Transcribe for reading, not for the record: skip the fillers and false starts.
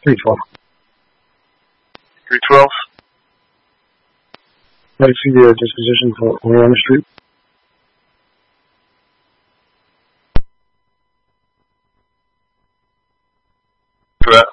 312. 312? I see the disposition for Oriana Street. For that?